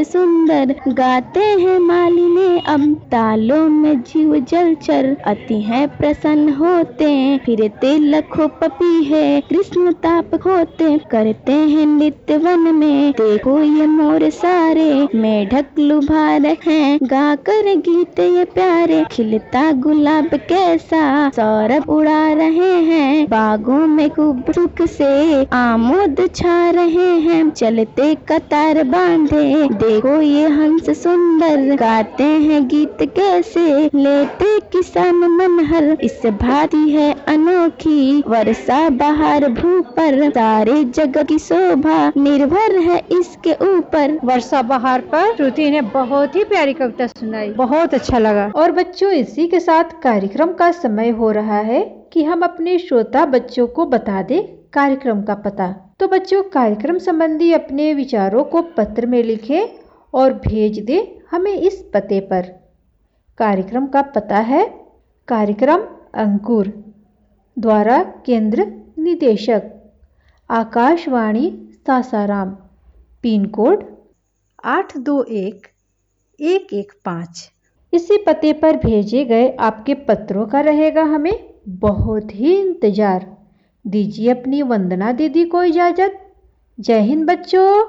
सुंदर, गाते हैं मालिनी अब तालों में जीव जलचर, अति हैं प्रसन्न होते, फिरते लखों पपीहे, कृष्ण ताप होते, करते हैं नित्य वन में, देखो ये मोर सारे, मेढक लुभा रहे हैं, गा कर गीत ये प्यारे, खिलता गुलाब कैसा, सौरभ उड़ा रहे हैं, बागों में खूब सुख से आमोद छा रहे हैं, चलते कतार बांधे, देखो ये हंस सुंदर, गाते हैं गीत कैसे, लेते किसान मनहर, इस भांति है अनोखी, वर्षा बहार भू पर, सारे जगत की शोभा निर्भर है इसके ऊपर। वर्षा बहार पर श्रुति ने बहुत ही प्यारी कविता सुनाई, बहुत अच्छा लगा। और बच्चों, इसी के साथ कार्यक्रम का समय हो रहा है कि हम अपने श्रोता बच्चों को बता दें कार्यक्रम का पता। तो बच्चों, कार्यक्रम संबंधी अपने विचारों को पत्र में लिखें और भेज दें हमें इस पते पर। कार्यक्रम का पता है कार्यक्रम अंकुर, द्वारा केंद्र निदेशक आकाशवाणी सासाराम, पिन कोड 821115। इसी पते पर भेजे गए आपके पत्रों का रहेगा हमें बहुत ही इंतजार। दीजिए अपनी वंदना दीदी को इजाजत। जय हिंद बच्चों।